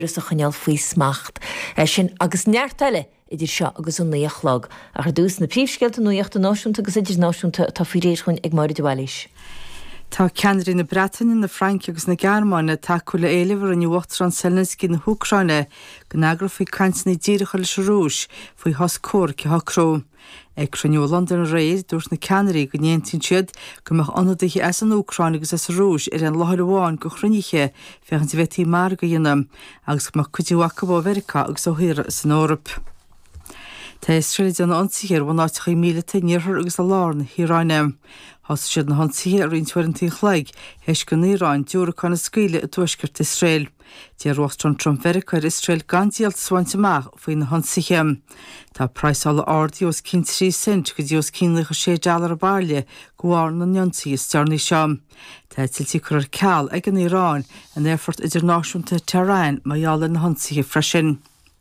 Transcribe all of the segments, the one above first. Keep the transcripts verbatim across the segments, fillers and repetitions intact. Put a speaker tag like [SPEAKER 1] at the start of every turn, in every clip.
[SPEAKER 1] a chaneal faoi smacht. Sin agus neartile idir seo agus an nuochlag a chu dús na príomhscéalta nuochta náisiúnta agus idir náisiúnta tá faoi réir chun ag máirí dúhailis.
[SPEAKER 2] Tá ceannaí na Breataine, na Fraince agus na Gearmáine takeú le éilehar an uachtar an Zelenský na Húcráine go nagra faoi caintna díreacha leis rúis faoi thos cór ce hacró. Ag cruniú London réid dúirt na ceannaí go ndéantainn siad go mbeadh ionadaithe as an Úcráine agus as rúis ar an láthar amháin go chruniche fechan sa bheití mar go dhéanam agus go mbeadh cuidiúhacha ó Mherica agus ó Shaoire san Eorop. Tá Israel an ansaíar bhain áiticha míleta níorthar agus a lár na Híráine. Has siad na hansaíthe ar inthuiirintí chleig heis go Níráin dúrach na scaoile a tuaisceart Israel. Dé Rostron Trump Mherica ar Israel gantíalt swainte amach faoi na hansaíthe. Tá praesála ardí os cin trí cent go dtí os cínlacha sé dealar a barle go bhfar na nionsaí is dearnaí seo. Tá tiltí chuir ceall ag an Íráin an éifort idirnáisiúnta Tehran maiall na hansaíthe freisin.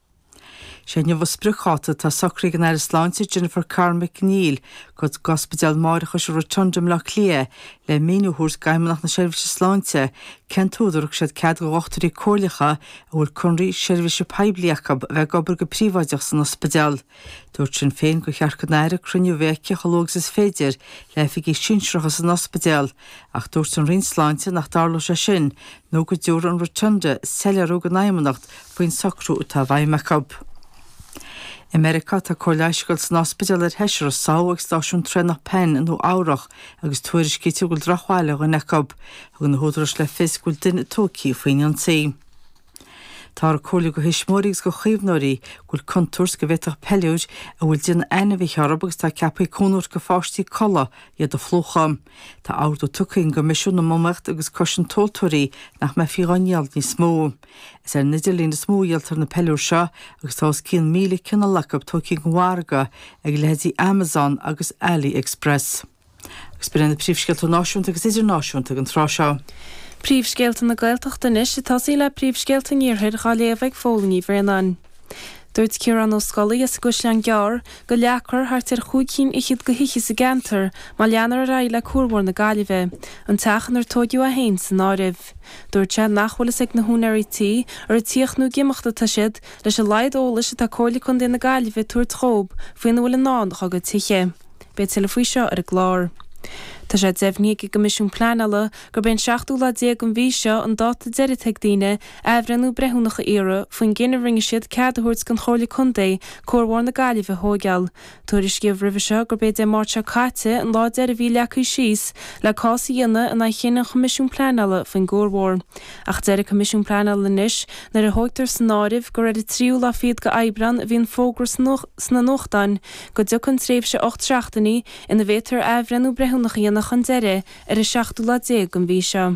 [SPEAKER 2] sé nniu sprucháta tá socraí gan air sláinte Jennifer Carr McNeil go gospedal máiricha se rotundum le lia le míúthús gaiimeach na seirbhíse sláinte centúidirach siad cead go ochtarí cóirlacha a bhfuil chunraí seirbhíse pebliachab bheith gobar go príomhaideach san ospedal. Dúirt sin féin go chearcha naire cruniú bheice chológus is féidir le fiigi sinsreacha san ospedal ach dúirt an rion sláinte nach darla sé sin nó go dúr an rotunda sellarú go naimimeacht faoin socrú tá bhaimachab. America tá choláiscail san ospedal ar heisir a sao ag stáisiún trena pen nó áireach agus tuairiscíte go drochháile go necab agus na húdras le fiscúil duine tócaí faoin an saí. Tá cóla go hismórigs go chaomhnóirí gúil contúrs go bheitach peleúid a bhfuil din aine bhí chearab agus tá ceappaí cónúir go fáistí colla iad do flócha. Tá áardú tucainn go misisiú na momacht agus cosin tóiltóirí nach me fiáineal ní smó. Is ar nidirlín na smóíaltar na peleúir seo agus tá cin míle cinna lechab tócaí go mharga ag lehéadí Amazon agus AliExpress. Agus brenn na príomhscéalta náisiúnta agus idirnáisiúnta an trá seo.
[SPEAKER 3] Príomhscéalta na Gaeltachta inis tá sí le príomhscéalta níorthaid gá léamh fólaní bhreanan. Dúirt Ciarán ó Scollaí is go lean gear go leachar thart ar chúcín ichiad go hiiche sa gantar má leanar a ra le cuahór na Gaillimhe an teachan ar tóidú a hain san áibh. Dúirt sé nachhfuil ag na húnairí ar a tíochnú gimachta tá siad leis a leid ólas tá cóirla chun na Gaillimhe túir trób faoin bhfuil an nánach agad tuiche. Beit se le faoi seo ar a glár. Tá sé deimhníigh go misisiún pleanala gur ben seachtú le déag an bhí seo an dáta deireteag daoine ehrenú brethúnacha éire faoin gine ringe siad ceadúirt gan choirla chundé cóhhar na Gaillimhe hógeal. Tuairis cíomh ribh seo gur béid é máirt se caite an lá deir a bhí leacu síos le cása dhéine an chéanana comisiún pleanala faoin gcóhhar. Ach deir comisiún pleanala níis nar a thugtar san áibh gur idir tríú le fiad go aibran a bhíon fógra sna nóchtain go dúchan tréimh se ocht seachtaí ina bhétar ehrenú brethúnacha dhéanana an deire ar a seachtú le déag an bhí seo.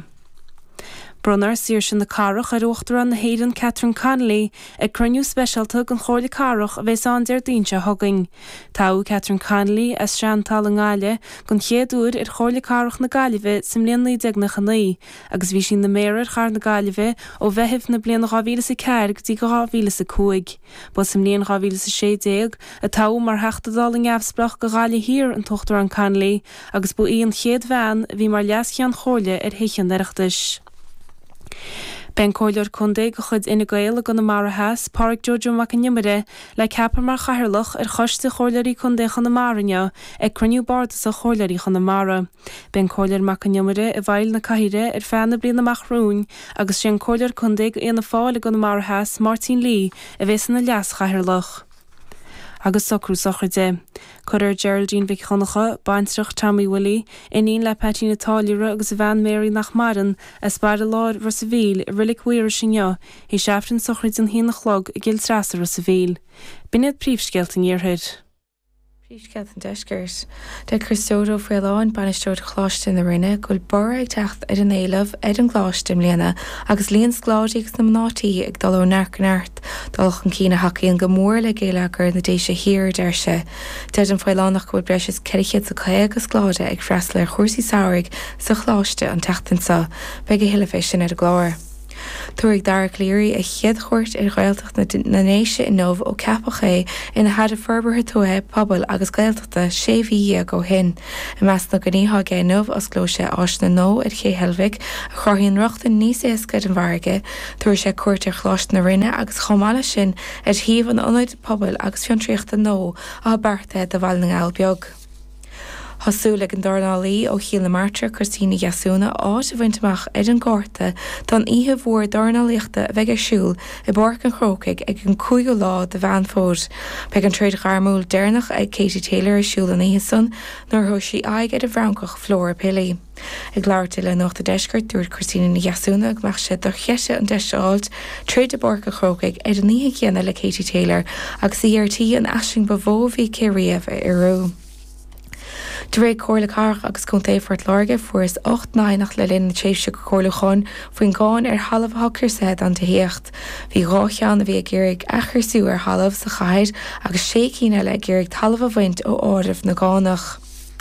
[SPEAKER 3] Brunnar siar sin na carach ar uachtar an na héireann Catherine Connolly ag cruniú speisialta an chóirla carach a bheits an deir daointe thugainn. Táú Catherine Connolly as seantal an gáile gon chéadúir ar chóirla carach na Gaillimhe sim líon déag na chanaí, agus bhí sin na méar char na Gaillimhe ó bheithimh na bliana gáhíle sa ceir gotí go gáhíle sa cúig. Ba sim líon gáhíle sa sé déag a táú mar hechtadal an gheabhsprach go gáile hir an tuchttar an Connolly agus bu íon chéad bhean bhí mar leascean chóirla ar héichan deireachtais. Ben cóilear chundé go chud ina Gael go na Marahas, Páric Jojo Macanimmere le ceapar mar chathirlach ar choiste chóirlairí chundé chun na Marine ag cruniú bardas a chóirlairí chun na Mara. Ben cóilear Macanimmere a bhail na caithire ar feanna bliana machrún agus sin cóilear chundé go ina fáil go na Marahas Martin Lee a bheits na leas chathirlach. Agus socrú sochar de. Cuir Geraldine Vic Chonacha, Baintrach Tammy Willie, iníon le Patty Natáliúra agus Van Mary nach Maran as bar a láir ras a bhíl rilik huiir sinneo, hí seafrin sochrid an hína chlog a gil trasar ras a bhíl. Binad príomhscéalta níorthaid.
[SPEAKER 4] Príomhscéalta deisgurt. De Christódó Fréileáin banisteoir chláiste na rinne goil bor ag techt ar an éilemh ar an gláiste mbliana agus líon sláidígus na mnátaí ag dul ó nearcanart dulch an cína hacaíon go mór le géileagar na déise hir deirse. Dead an Fréileánach go breis is ceirichiad sa cé agus gláide ag freisla ar chóirsaí saoirigh sa chláiste an teachtansa beag a hiile sin ar a gláir. Tuaigh dar léirí a chiad chuirt ar ghailteach na néise in nómh ó cepaché ina had a ferberthe tuthe pobl agus gailteachta sé bhí go hin. I meas na gníá gé nómh os glóise ás na nó ar ché helmhic a chorthíonn rochta níos éascad an bharge, tuair sé cuairt ar chláist na rinne agus chomáile sin ar thiomh an ionad pobl agus fiontraíochta nó a barthe de bhil na ngáil beag. Thasúla an darnálaí ó Chiala Martra Christina Jasúna áit a bhaintach ar an gáirta don ihe mhór darnálaíochta a bheith arsúil i barc an chrócaig ag an cúige lá de bhean fód. Beag an tréad garmúil déirnach ag Katie Taylor arsúil an ihe san nar thu sí aig ar a bhrancach Flóra Pillí. Ag leirta le nach a deisgurt dúir Christina Jasúna ag meach sé do cheise an deiseáilt tréad a barc a chrócaig ar an ihe chéanna le Katie Taylor agus í artí an asing bhómhí céiríomh i ró. De réid cóirla carach agus chun éifort láge fuair ocht náinach le linn na téifse go cóirlaáin faoin gáin ar halamh thocr said an taíocht. Bhí rácheán a bhí ggéirigh echursú ar halamh sa chaid agus sé cíine le ggéirigh talamh a bhaint ó áirimh na gánach.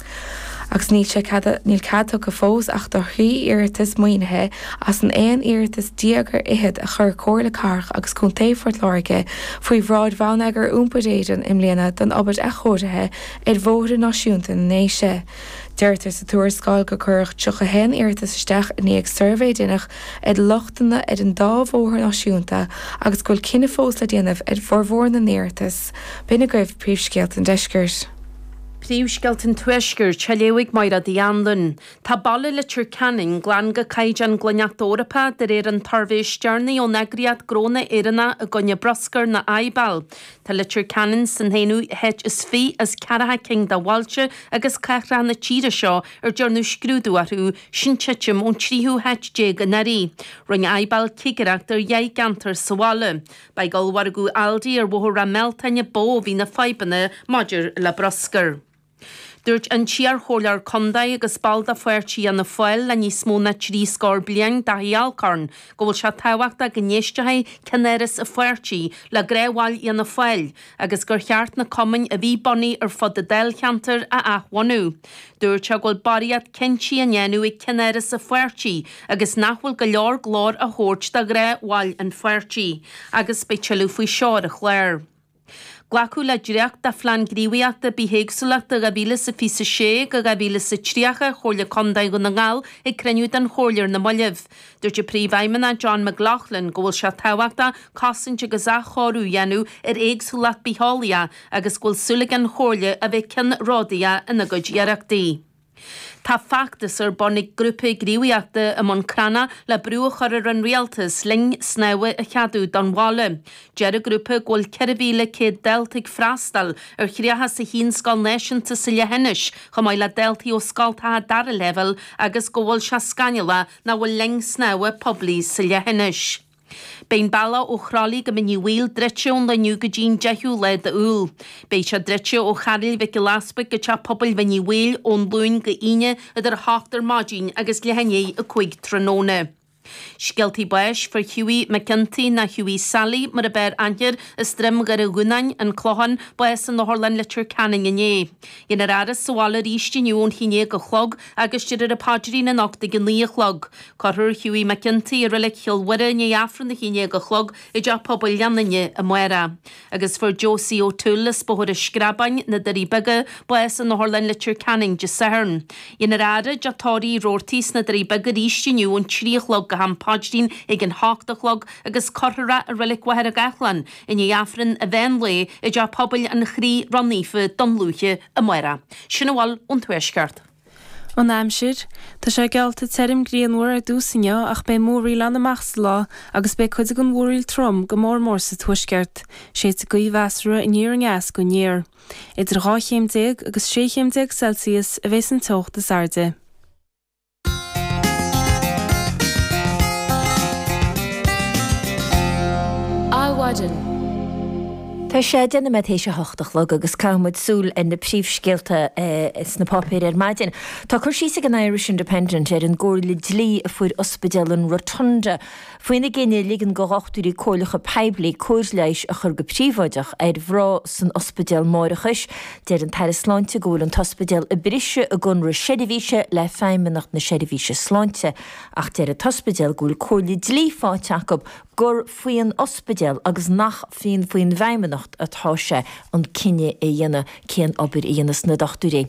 [SPEAKER 4] Agus níl cadú go fós ach do thrí iiritas muoinethe as an éon iiritas diagar iad a chur cóirla carach agus chun taifort láige faoi bhráid bhanagar úmpadéidan im léana don obair a chóirithe ar bhóra náisiúnta na néise. Deirtar sa túairsáil go chuirch tucha hen iiritas isteach in ag survé duineach ag lochtainna ar an dámhóthar náisiúnta agus goil cinenne fós le déanamh ar bhórmhór na néirtas, bina goibh príomhscéalt an deisgirt.
[SPEAKER 5] Príomhsceilt an tuisgur teléigh maira dí anlan. Tá balla le Tir Canning glan go caid an gluineachtóracha de réir an tarvéistearnaí ó negriad gróna éanna a gonne broscar na aibal. Tá le Tir Canning san héanú heit is fí as caratha king da bhailte agus ceithre na tíre seo ar dearnú scrúdú arthú sin tiitim ón tríú heit dé go narí. Ring aibal cigareacht ar dhéag gantar sahála. Ba galhargú aldi ar bhór ra meltainne bó hí na feibanna maidir le broscar. Dúirt an tíar hólar condaid agus balda fuirtí an na foiil le níos mó na trí scór bliang daí alcarn, go bhfuil se táhaachta gnéistethe cenéras a fuirtí le gréháil an na foiil, agus gur cheart na cumin a bhí bonní ar fod a déilcheantar a athhainú. Dúirt se ghfuil bariad cinntíí a nnéanú ag cenéras a fuirtí, agus nachhfuil go leor glór a thuirt de gréháil an fuirtí, agus beitiú faoi seo a chléir. Glacu le dúireacht de phlean gríomhaíochta bíhéagsúlaachta go bhíle sa fi sa sé go go bhíle sa tríacha chóirla condaid go na ngáil ag cruniú den chóirlir na moileh. Dúirt príomhhaimena John McLaughlin go bhfuil se táhaachta cosinte go za chóirú dhéanú ar éagsúlacht bíália agus ghfuil súlagan chóirle a bheith cin rádaí ina go dtíireachtaí. Tá factas ar bonnig grúpa gríomhaíochta am an crana le brú chuir an rialtas ling snáha a cheadú don bhála. Dear a grúpa ghfuil ceirhíle cé deltaigh freastal ar chríocha sa hín scal náisiúnta sa lehénis chu mbeidh le deltaí ó scaltathe dar a level agus go bhfuil se scaneala na bhfuil ling snáha poblí sa lehénis. Bein balla ó chrálaí go miniu bhil dreitiún le nniu go dín deithú le de úl. Béid se dreitio ó charil bheith go laspa go te pobl miniu bhil ón lún go ine idir háachtar mádín agus lehanné a chuig tróna. Scialtaí báis for Hughie McKenty na Hughie Sally mar a bear anhir is strim gar a gúnain an clohan báis an Northern le Tir Canning inné. Inar aras sála rístiniún chiné go chlog agus tíir a pádrií na nachta go ní chlog. Corthir Hughie McKenty ar le cheolhuire ní affran na chiné go chlog i d pobl leannaine a muera. Agus for Josie O'Toole is bohor a scrabain na darí bega báis an Northern le Tir Canning de Sahern. Inar ara jatáí rórtís na darí bega rístiniún trí chlog go ham pádrín ag an háchtachlog agus corthra a rilik wahar a gachlan in i affran a bhein le i d pobl an chrí rannífa don lúche a muera. Sinna bháil ón tuaisceart.
[SPEAKER 3] An aimsir, tá sé gealta terim gríonmhór a dúsanne ach bé mórí lena machs lá agus bé chuid an mhóríil trom go mór mór sa tuaisceart, sé a goí bheasra in níor an gas go níor. Idir ráchéimdéag agus séchéimdéag Celsius a bheits an tocht a sarde.
[SPEAKER 6] Áhaidan.
[SPEAKER 1] Tá sé déna me éis se hochtach le agus cámid súl in na príomhscéalta is na papéir ar maidin. Tá chuir síos an Irish Independent ar an ggóirla dlí a fuair ospidéalan Rotunda. Faoina gine ligan go gachtúí cólacha peblií cóir leis a chur go príomhaideach ar bhrá san ospidéal Mórachais, déir an taire sláinte ggóil an tospidéal a brise a gunra séidirhíse le féimenacht na séidirhíse sláinte, ach déir a tospidéal gúil cóirla dlí fáteach gur faoin ospidéal agus nach faoin faoin bhaimenacht atá sé an cinenne é dhéana céan obair íonas na dochtúré.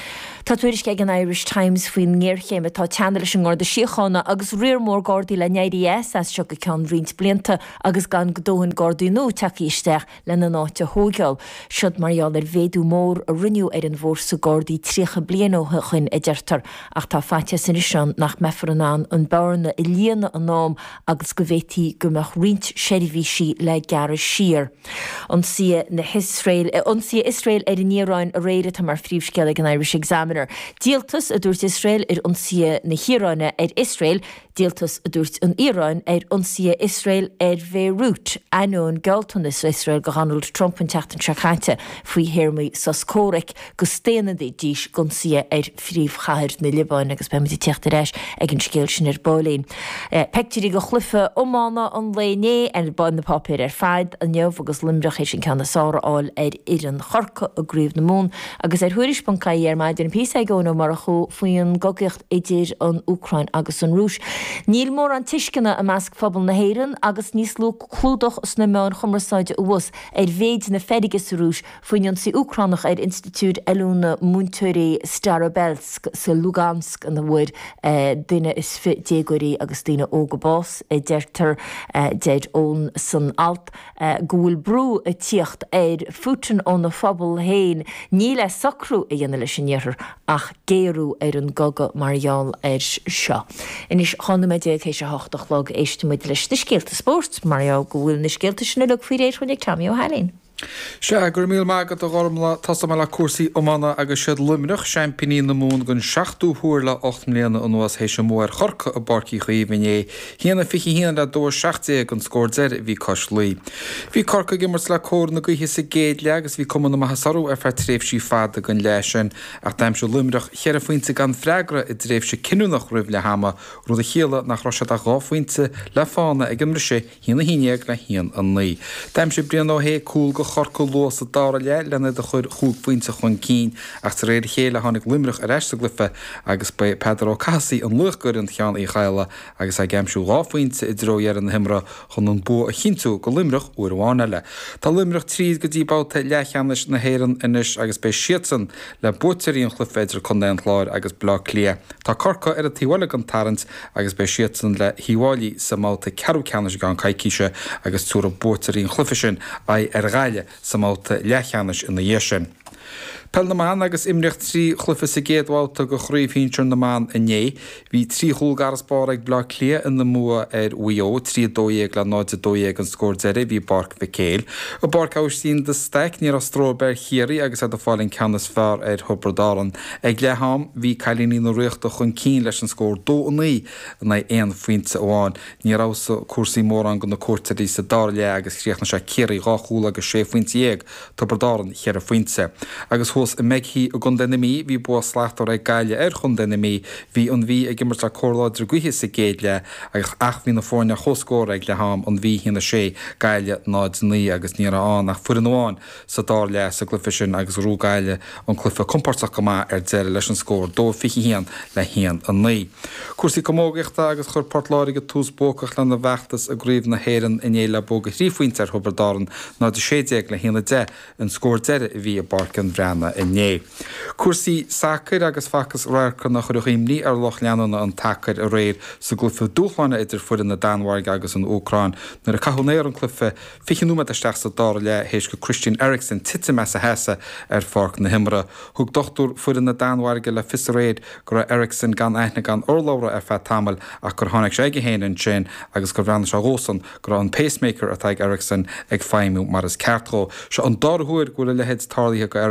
[SPEAKER 1] Tá tuairis ag an Irish Times faoin ngéirchéime tá teanna leis an gáda síochána agus riormór gádaí le néirí S as seo go ceann rint blianta agus gan godóhann gádaí nó takeíisteach le na náte hógeáil. Siod marall ar bhéadú mór a rinneú ar an bhór sa gádaí trícha blianó chuin i deirtar ach tá faite san isisian nach mefarranán an bearna i líana an nám agus go bhhétí gomach rint séirhísí le gearra siar. An si na Israel, an si Israel ar in níráin a réire tá mar phríomhscéal an Irish Examiner. Díaltas a dúirt Israel ar ionsia na Híráine ar Israel, díaltas a dúirt an Íráin ar ionsia Israel ar Beirut. Anún galtanas Israel go Donald Trump an teachtan seachainte faoi hirmaí sa scóric go stéanadí díos gonsia ar phríomhchair na Libáin agus beimidí teachtar éis ag an scéil sin ar báilín. Pectírí go chlufa ómána an léné ar ban na papéir ar fad an neamh agus limbrach é sin ceanna sáraáil ar iran chorca a gríomh na mún agus ar thuiris bancaí ar maidin pí sé góna mar a chu faoin gogeocht idir an Ucrain agus an Rúis. Níl mór an tiiscinna a measc phobal na héireann agus níos lú clúdach os na meán chumrasáide uas ar bhéid na fedigus Rúis faoin an si Ucránach ar Institút Elúna Muntúirí Starobelsk sa Lugansk an bhfuir duine is fi dégurí agus duine ógabás i deirtar déid ón san alt gúil brú a tíocht ar futain ón na phobal héin ní le sacrú a dhéana leis sin ach géirú ar an gaga marall ar seo. Inis chuna me déag éis se hochtach log éiste muid leis na scéalta sport, marall go bhfuil na scéalta sinna le faoi réir chunig Tamio Hallín.
[SPEAKER 6] Se gur míl mágad a gharmla tasa me le cuasaí ómána agus siad lumneach seampaní na mún gon seachtú thuairla ocht mbliana an nuas hééis sem mór chorcha a barcí chuomhné. Híanana fichi híana le dó seachtaí an scóir deir bhí cos luí. Bhí corca gimmars le cór na guthe sa géad le agus bhí cumna maithasarú ar fear tréimh sí fada gan leisin ach daim se lumneach chear a faointe gan freigra i dréimh se cinúnach roimh le hama rud a chéala nach roise a gáfaointe le fána ag gimra sé híanana híineag le hían an lí. Daim se brian ó hé cúl go chorca lós a dára le lena a chuir chuúg pointe chun cín ach sa réidir chéile tháinig limrich ar eiste glyfa agus be Pedro Cassi an luchgur an chean í chaile agus a gemsú láfuinte i dróhear an himra chun an bu a chinú go limrich uair bháine le. Tá limrich tríd go dtíbáta lechanis na héan inis agus be siatsan le bútarí an chluffeidir chundéint láir agus blá lia. Tá corca ar a tíhhaile an tarint agus be siatsan le hiáilí sa máta ceú ceannis gan caiiciise agus túra bútarí an chlufisin a ar gáile sa máta lechanis in na dhéisisin. Pel na man agus imrecht trí chlufa sa géadháilta go chríomhhínseir na man inné, hí trí chúlgarspár ag blá clia in na mua ar uío, trí dóéag le náide dóéag an scór deire hí barc bhe céil. A barc áir sín de steic níar a stróbeir chéirí agus a fáilinn ceannas fear ar thubradáran. Ag leham hí cailíní na riachta chun cín leis an scór dó naí na éon faointe amháin. Ní rása cuasaí mór an go na cuairtaí sa dar le agus chríochna sé céirí gáchúla agus sé faointe éag tubradáran chear a faointe. Agus i meghí a gun denimí hí bu sleachtar ag gaiile ar chun denimí hí an bhí ag gimmar a cóláidir guthe sa géad le agus ach hí na fórne choscóir ag le ham an bhí hína sé gaiile náid ní agus ní an nach fuan amháin sa dá le sa glufisin agus rú gaiile an clufa compórtach go ar deire leis an scór dó fichi hían le hían an ní. Cuasaí commógaachta agus chur portláige tús bócach le na bheachtas a gríomh na héan in éile bóga rífuointe ar thubardáran ná de séideag le hína de an scór deire bhí a barcan bhreanna inné. Cuasaí sacr agus facas raircha nach chuir imní ar loch leanana an tacair a réir sa glufa dúchláinna idir fuidir na Danmhairg agus an Ucrain nar a cahunéir an clufa fichinúma isteach sa dá le hééis go Christian Eriksen tite me sa heasa ar farc na himra. Thug dochtúr fuidir na Danmhairge le fis réid go ra Eriksen gan aithna gan orlóra ar fe tamil ach gur tháinig sé héanaan sin agus go bhreanna se rósan go an pacemaker atá Eriksen ag féimú mar is ceartró. Se an dáthúir go le lehéid tarlaíthe go Eriksen ar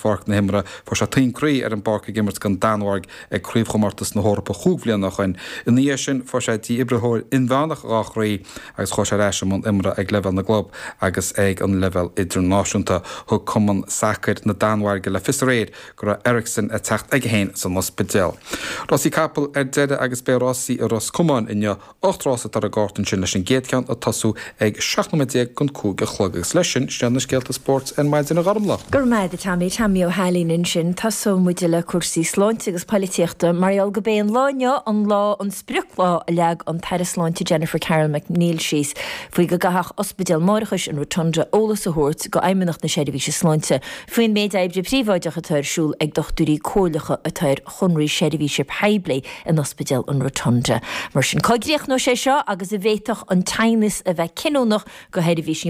[SPEAKER 6] farc na himra for se tinrí ar an barca gimmert gan danhaig ag críomhchomartas na hórpa chúblian nach chuin. In ní sin for sé tí ibrethir inmhenach áchraí agus cho sé réis man imra ag level na glob agus ag an level internanáisiúnta thu cuman sacr na danhaige le fisréid gur Ericsson a techt ag héin san hospidal. Rosí capel ar deide agus bé Rosí a Ros Cumáin inne ochtrasa tar a gátain sin leis an géadcean a tasú ag seaachnamidéag gon cúga chlugus leisin steanna scéalta sports an maidid in garmla.
[SPEAKER 1] Gur maid a tamí tamí ó helín sin tasú muide le cuasaí sláinte agus políochta Mariol go béon láine an lá an spruchlá a leag an terrasláinte Jennifer Carroll McNeil síos faoi go gathach ospidal Mórchas an rotunda ólas a thuirt go aimimeach na séidirhí se sláinte. Fuoin méid éibre príomháideach a tuirsúil ag dochtúí cólacha a tuir chunraí séidirhí se peibli in ospidal an rotunda. Mar sin coigríoch nó sé seo agus a bhéitoch an tainis a bheith cinúnach go héidirhí